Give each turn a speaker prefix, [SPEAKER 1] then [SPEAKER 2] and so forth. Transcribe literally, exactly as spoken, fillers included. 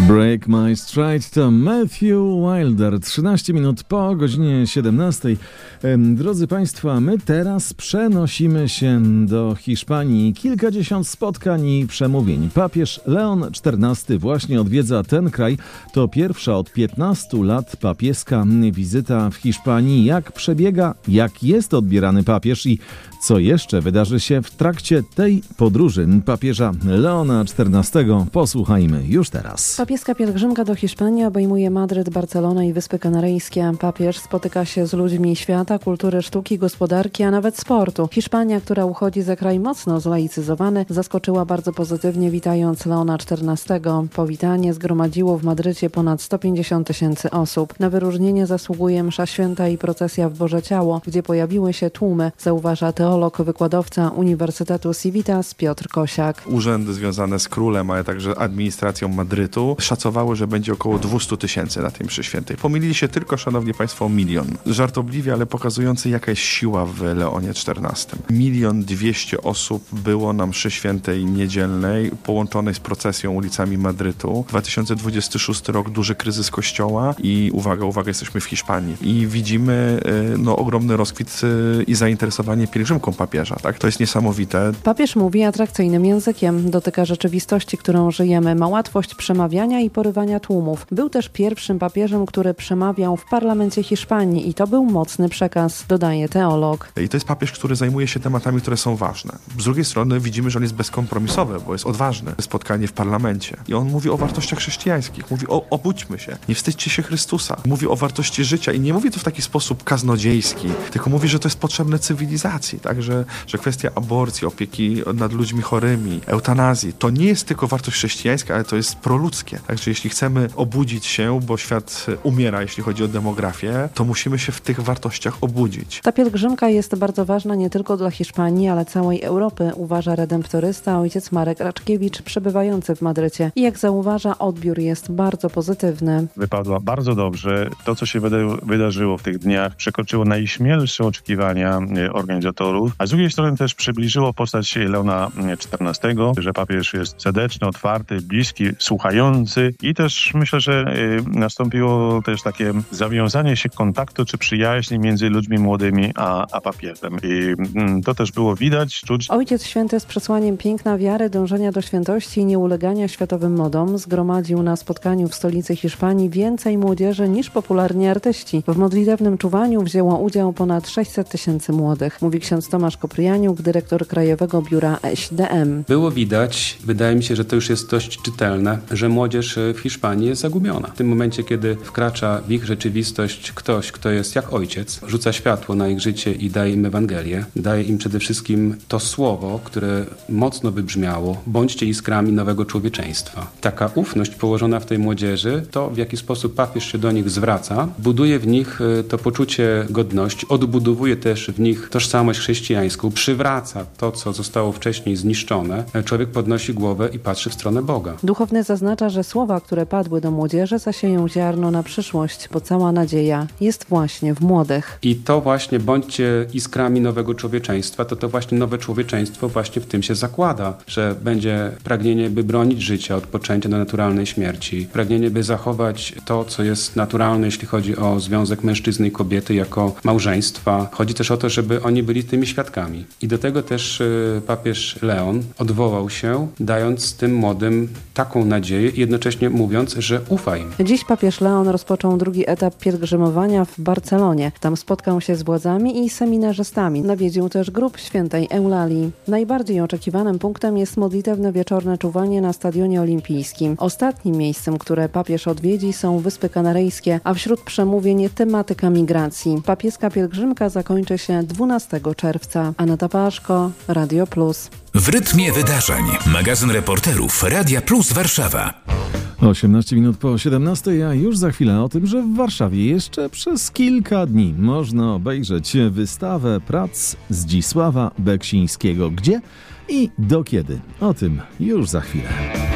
[SPEAKER 1] Break My Stride to Matthew Wilder. trzynaście minut po godzinie siedemnastej. Drodzy Państwo, my teraz przenosimy się do Hiszpanii. Kilkadziesiąt spotkań i przemówień. Papież Leon czternasty właśnie odwiedza ten kraj. To pierwsza od piętnastu lat papieska wizyta w Hiszpanii. Jak przebiega, jak jest odbierany papież i co jeszcze wydarzy się w trakcie tej podróży papieża Leona czternastego? Posłuchajmy już teraz.
[SPEAKER 2] Papieska pielgrzymka do Hiszpanii obejmuje Madryt, Barcelonę i Wyspy Kanaryjskie. Papież spotyka się z ludźmi świata, kultury, sztuki, gospodarki, a nawet sportu. Hiszpania, która uchodzi za kraj mocno zlaicyzowany, zaskoczyła bardzo pozytywnie, witając Leona czternastego. Powitanie zgromadziło w Madrycie ponad sto pięćdziesiąt tysięcy osób. Na wyróżnienie zasługuje msza święta i procesja w Boże Ciało, gdzie pojawiły się tłumy, zauważa teolog, wykładowca Uniwersytetu Civitas Piotr Kosiak.
[SPEAKER 3] Urzędy związane z królem, ale także administracją Madrytu szacowały, że będzie około dwieście tysięcy na tej mszy świętej. Pomylili się tylko, szanowni państwo, o milion. Żartobliwie, ale pokazujący, jaka jest siła w Leonie czternastym. Milion dwieście osób było na mszy świętej niedzielnej, połączonej z procesją ulicami Madrytu. dwa tysiące dwudziesty szósty rok, duży kryzys kościoła i uwaga, uwaga, jesteśmy w Hiszpanii. I widzimy no, ogromny rozkwit i zainteresowanie pielgrzymką papieża. Tak? To jest niesamowite.
[SPEAKER 2] Papież mówi atrakcyjnym językiem. Dotyka rzeczywistości, którą żyjemy. Ma łatwość przemawiania i porywania tłumów. Był też pierwszym papieżem, który przemawiał w parlamencie Hiszpanii i to był mocny przekaz, dodaje teolog.
[SPEAKER 3] I to jest papież, który zajmuje się tematami, które są ważne. Z drugiej strony widzimy, że on jest bezkompromisowy, bo jest odważny. Spotkanie w parlamencie. I on mówi o wartościach chrześcijańskich. Mówi o obudźmy się. Nie wstydźcie się Chrystusa. Mówi o wartości życia i nie mówi to w taki sposób kaznodziejski, tylko mówi, że to jest potrzebne cywilizacji. Tak? Że, że kwestia aborcji, opieki nad ludźmi chorymi, eutanazji, to nie jest tylko wartość chrześcijańska, ale to jest proludzkie. Także jeśli chcemy obudzić się, bo świat umiera, jeśli chodzi o demografię, to musimy się w tych wartościach obudzić.
[SPEAKER 2] Ta pielgrzymka jest bardzo ważna nie tylko dla Hiszpanii, ale całej Europy, uważa redemptorysta ojciec Marek Raczkiewicz, przebywający w Madrycie. I jak zauważa, odbiór jest bardzo pozytywny.
[SPEAKER 4] Wypadła bardzo dobrze. To, co się wyda- wydarzyło w tych dniach, przekroczyło najśmielsze oczekiwania organizatorów, a z drugiej strony też przybliżyło postać Leona czternastego, że papież jest serdeczny, otwarty, bliski, słuchający i też myślę, że y, nastąpiło też takie zawiązanie się kontaktu czy przyjaźni między ludźmi młodymi a, a papieżem. I y, to też było widać, czuć.
[SPEAKER 2] Ojciec Święty z przesłaniem piękna wiary, dążenia do świętości i nieulegania światowym modom zgromadził na spotkaniu w stolicy Hiszpanii więcej młodzieży niż popularni artyści. W modlitewnym czuwaniu wzięło udział ponad sześćset tysięcy młodych, mówi ksiądz Tomasz Kopryjaniuk, dyrektor Krajowego Biura S D M.
[SPEAKER 5] Było widać, wydaje mi się, że to już jest dość czytelne, że młodzież w Hiszpanii jest zagubiona. W tym momencie, kiedy wkracza w ich rzeczywistość ktoś, kto jest jak ojciec, rzuca światło na ich życie i daje im Ewangelię, daje im przede wszystkim to słowo, które mocno wybrzmiało: bądźcie iskrami nowego człowieczeństwa. Taka ufność położona w tej młodzieży, to w jaki sposób papież się do nich zwraca, buduje w nich to poczucie godności, odbudowuje też w nich tożsamość chrześcijańską, przywraca to, co zostało wcześniej zniszczone. Człowiek podnosi głowę i patrzy w stronę Boga.
[SPEAKER 2] Duchowny zaznacza, że słowa, które padły do młodzieży, zasieją ziarno na przyszłość, bo cała nadzieja jest właśnie w młodych.
[SPEAKER 5] I to właśnie bądźcie iskrami nowego człowieczeństwa, to to właśnie nowe człowieczeństwo właśnie w tym się zakłada, że będzie pragnienie, by bronić życia od poczęcia do naturalnej śmierci, pragnienie, by zachować to, co jest naturalne, jeśli chodzi o związek mężczyzny i kobiety jako małżeństwa. Chodzi też o to, żeby oni byli tymi świadkami. I do tego też y, papież Leon odwołał się, dając tym młodym taką nadzieję i jednocześnie mówiąc, że ufa im.
[SPEAKER 2] Dziś papież Leon rozpoczął drugi etap pielgrzymowania w Barcelonie. Tam spotkał się z władzami i seminarzystami. Nawiedził też grób świętej Eulalii. Najbardziej oczekiwanym punktem jest modlitewne wieczorne czuwanie na Stadionie Olimpijskim. Ostatnim miejscem, które papież odwiedzi, są Wyspy Kanaryjskie, a wśród przemówień tematyka migracji. Papieska pielgrzymka zakończy się dwunastego czerwca. Aneta Paszko, Radio Plus.
[SPEAKER 6] W rytmie wydarzeń. Magazyn reporterów Radia Plus Warszawa.
[SPEAKER 1] osiemnaście minut po siedemnastej, a już za chwilę o tym, że w Warszawie jeszcze przez kilka dni można obejrzeć wystawę prac Zdzisława Beksińskiego. Gdzie i do kiedy? O tym już za chwilę.